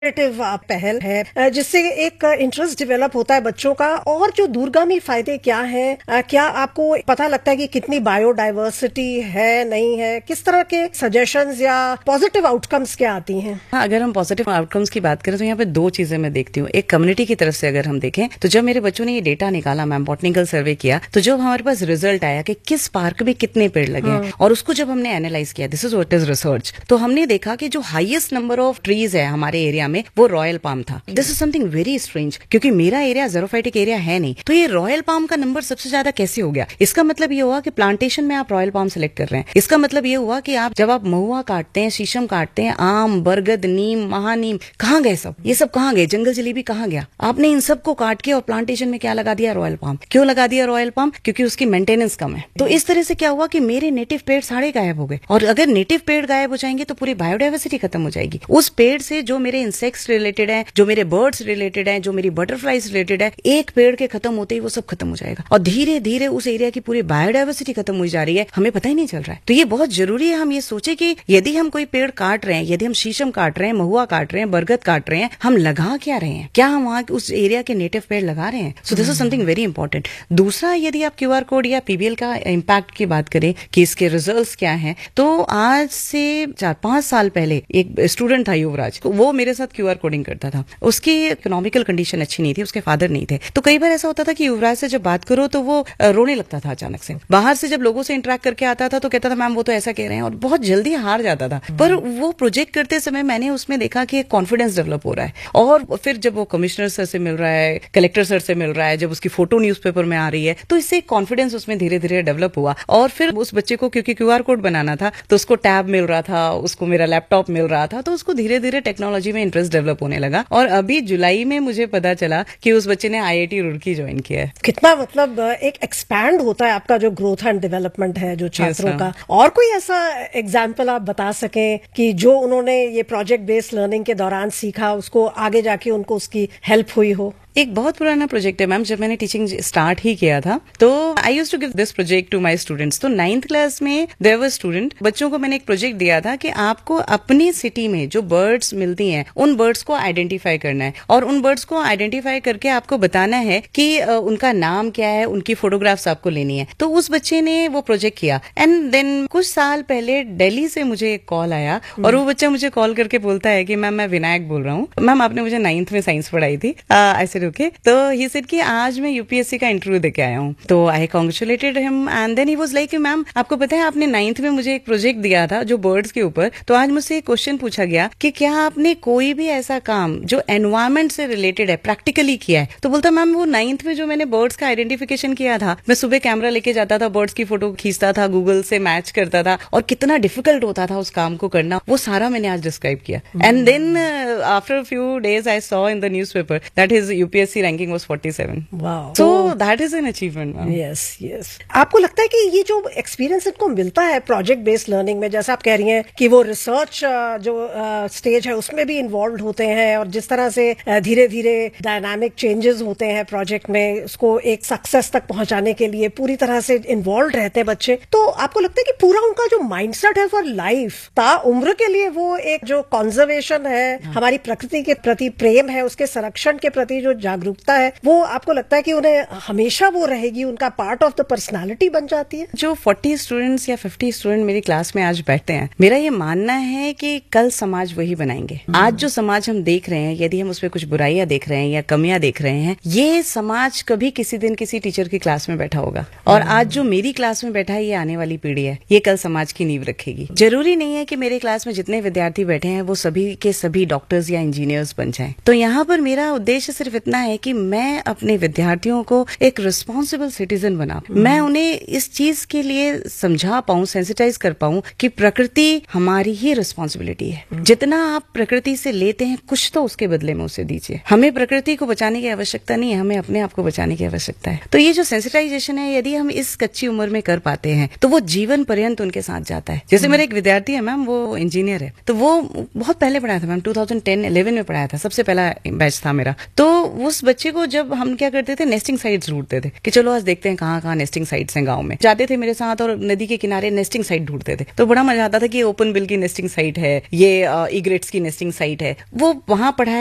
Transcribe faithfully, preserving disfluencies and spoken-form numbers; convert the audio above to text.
पहल है जिससे एक इंटरेस्ट डेवलप होता है बच्चों का। और जो दूरगामी फायदे क्या हैं, क्या आपको पता लगता है कि कितनी बायोडाइवर्सिटी है नहीं है, किस तरह के सजेशंस या पॉजिटिव आउटकम्स क्या आती हैं? हाँ, अगर हम पॉजिटिव आउटकम्स की बात करें तो यहाँ पे दो चीजें मैं देखती हूँ। एक कम्युनिटी की तरफ से अगर हम देखें तो जब मेरे बच्चों ने ये डेटा निकाला, मैम बॉटनिकल सर्वे किया, तो जब हमारे पास रिजल्ट आया कि किस पार्क में कितने पेड़ लगे हैं और उसको जब हमने एनालाइज किया, this is what is research, तो हमने देखा कि जो हाईएस्ट नंबर ऑफ ट्रीज है हमारे एरिया में वो रॉयल पाम था। This is something very strange, क्योंकि मेरा एरिया ज़ेरोफाइटिक एरिया है नहीं, तो ये रॉयल पाम का नंबर सबसे ज्यादा कैसे हो गया? इसका मतलब ये हुआ कि प्लांटेशन में आप रॉयल पाम सेलेक्ट कर रहे हैं। इसका मतलब ये हुआ कि आप जब आप महुआ काटते हैं, शीशम काटते हैं, आम, बरगद, नीम, महानीम, कहाँ गए सब? ये सब कहाँ गए? जंगल जलेबी कहाँ गया? आपने इन सबको काट के और प्लांटेशन में क्या लगा दिया? Royal palm. क्यों लगा दिया रॉयल पाम? क्योंकि उसकी मेंटेनेंस कम है। तो इस तरह से क्या हुआ कि मेरे नेटिव पेड़ सारे गायब हो गए, और अगर नेटिव पेड़ गायब हो जाएंगे तो पूरी बायोडाइवर्सिटी खत्म हो जाएगी। उस पेड़ से जो मेरे इंसेक्ट्स रिलेटेड है, जो मेरे बर्ड्स रिलेटेड है, जो मेरी बटरफ्लाइज रिलेटेड है, एक पेड़ के खत्म होते ही वो सब खत्म हो जाएगा और धीरे धीरे उस एरिया की पूरी बायोडाइवर्सिटी खत्म हो जा रही है, हमें पता ही नहीं चल रहा है। तो ये बहुत जरूरी है हम ये सोचे कि यदि हम कोई पेड़ काट रहे हैं, यदि हम शीशम काट रहे हैं, महुआ काट रहे हैं, बरगद काट रहे हैं, हम लगा क्या रहे हैं? क्या हम वहां उस एरिया के नेटिव पेड़ लगा रहे हैं? So this is something very important. दूसरा, यदि आप क्यूआर कोड या पीबीएल का इम्पैक्ट की बात करें कि इसके रिजल्ट्स क्या हैं, तो आज से चार पांच साल पहले एक स्टूडेंट था युवराज, वो मेरे साथ क्यूआर कोडिंग करता था। उसकी इकोनॉमिकल कंडीशन अच्छी नहीं थी, उसके फादर नहीं थे, तो कई बार ऐसा होता था कि युवराज से जब बात करो तो वो रोने लगता था अचानक से। बाहर से जब लोगों से इंटरेक्ट करके आता था तो कहता था मैम वो तो ऐसा कह रहे हैं, और बहुत जल्दी हार जाता था। पर वो प्रोजेक्ट करते समय मैंने उसमें देखा कि एक कॉन्फिडेंस डेवलप हो रहा है, और फिर जब वो कमिश्नर सर से मिल रहा है, कलेक्टर सर से मिल रहा है, जब उसकी फोटो न्यूज़पेपर में आ रही है, तो इससे कॉन्फिडेंस उसमें धीरे धीरे डेवलप हुआ। और फिर उस बच्चे को, क्योंकि क्यूआर कोड बनाना था, तो उसको टैब मिल रहा था, उसको मेरा लैपटॉप मिल रहा था, तो उसको धीरे धीरे टेक्नोलॉजी में इंटरेस्ट डेवलप होने लगा। और अभी जुलाई में मुझे पता चला कि उस बच्चे ने आईआईटी रुड़की ज्वाइन किया है। कितना मतलब एक एक्सपैंड होता है आपका जो ग्रोथ एंड डेवलपमेंट है जो छात्रों का। और कोई ऐसा एग्जाम्पल आप बता सकें कि जो उन्होंने ये प्रोजेक्ट बेस्ड लर्निंग के दौरान सीखा, उसको आगे जाके उनको उसकी हेल्प हुई हो? एक बहुत पुराना प्रोजेक्ट है मैम, जब मैंने टीचिंग स्टार्ट ही किया था तो I used to give this project to my students. तो नाइन्थ क्लास में देयर वर स्टूडेंट, बच्चों को मैंने एक प्रोजेक्ट दिया था कि आपको अपनी सिटी में जो बर्ड्स मिलती हैं उन बर्ड्स को आइडेंटिफाई करना है, और उन बर्ड्स को आइडेंटिफाई करके आपको बताना है कि उनका नाम क्या है, उनकी फोटोग्राफ्स आपको लेनी है। तो उस बच्चे ने वो प्रोजेक्ट किया, एंड देन कुछ साल पहले दिल्ली से मुझे एक कॉल आया, और वो बच्चा मुझे कॉल करके बोलता है कि मैम मैं विनायक बोल रहा हूँ, मैम आपने मुझे नाइन्थ में साइंस पढ़ाई थी, ऐसे रुके। तो ही सेड कि आज मैं यूपीएससी का इंटरव्यू देके आया हूँ। तो आई कांग्रेचुलेटेड him, and then he was like ma'am आपको पता है आपने नाइन्थ में मुझे एक प्रोजेक्ट दिया था जो बर्ड्स के ऊपर, तो आज मुझसे एक क्वेश्चन पूछा गया कि क्या आपने कोई भी ऐसा काम जो एनवायरमेंट से रिलेटेड है प्रैक्टिकली किया है? तो बोलता मैम वो नाइन्थ में जो मैंने बर्ड्स का आइडेंटिफिकेशन किया था, मैं सुबह कैमरा लेके जाता था, बर्ड्स की फोटो खींचता था, गूगल से मैच करता था, और कितना डिफिकल्ट होता था उस काम को करना, वो सारा मैंने आज डिस्क्राइब किया। And then after few days I saw in the newspaper that his UPSC ranking was forty-seven. Wow. So that is an achievement, ma'am. Yes, yes. आपको लगता है कि ये जो एक्सपीरियंस इनको मिलता है प्रोजेक्ट बेस्ड लर्निंग में, जैसे आप कह रही हैं कि वो रिसर्च जो स्टेज है उसमें भी इन्वॉल्व होते हैं, और जिस तरह से धीरे धीरे डायनामिक चेंजेस होते हैं प्रोजेक्ट में, उसको एक सक्सेस तक पहुंचाने के लिए पूरी तरह से इन्वॉल्व रहते हैं बच्चे, तो आपको लगता है कि पूरा उनका जो माइंडसेट है फॉर लाइफ, ता उम्र के लिए वो एक जो कंजर्वेशन है, हमारी प्रकृति के प्रति प्रेम है, उसके संरक्षण के प्रति जो जागरूकता है, वो आपको लगता है कि उन्हें हमेशा वो रहेगी, उनका पार्ट ऑफ द पर्सनालिटी बन जाती है? जो चालीस स्टूडेंट्स या पचास स्टूडेंट मेरी क्लास में आज बैठते हैं, मेरा ये मानना है कि कल समाज वही बनाएंगे। आज जो समाज हम देख रहे हैं, यदि हम उसमें कुछ बुराइयां देख रहे हैं या कमियां देख रहे हैं, ये समाज कभी किसी दिन किसी टीचर की क्लास में बैठा होगा, और आज जो मेरी क्लास में बैठा है ये आने वाली पीढ़ी है, ये कल समाज की नींव रखेगी। जरूरी नहीं है कि मेरे क्लास में जितने विद्यार्थी बैठे हैं वो सभी के सभी डॉक्टर्स या इंजीनियर्स बन जाएं। तो यहाँ पर मेरा उद्देश्य सिर्फ इतना है कि मैं अपने विद्यार्थियों को एक रिस्पॉन्सिबल सिटीजन बनाऊं, मैं उन्हें इस चीज के लिए समझा पाऊं, सेंसिटाइज कर पाऊं कि प्रकृति हमारी ही रिस्पॉन्सिबिलिटी है। जितना आप प्रकृति से लेते हैं कुछ तो उसके बदले में उसे दीजिए। हमें प्रकृति को बचाने की आवश्यकता नहीं है, हमें अपने आप को बचाने की आवश्यकता है। तो ये जो सेंसिटाइजेशन है, यदि हम इस कच्ची उम्र में कर पाते हैं तो वो जीवन पर्यंत उनके साथ जाता है। जैसे मेरा एक विद्यार्थी है मैम, वो इंजीनियर है, तो वो बहुत पहले पढ़ाया था ma'am, two thousand ten eleven में पढ़ाया था, सबसे पहला बैच था मेरा। तो तो उस बच्चे को जब हम क्या करते थे, नेस्टिंग साइट्स ढूंढते थे कि चलो आज देखते हैं कहाँ कहाँ नेस्टिंग साइट्स हैं गाँव में। जाते थे मेरे साथ और नदी के किनारे नेस्टिंग साइट ढूंढते थे। तो बड़ा मजा आता था कि ओपन बिल की नेस्टिंग साइट है, ये इग्रेट्स की नेस्टिंग साइट है। वो वहां पढ़ाया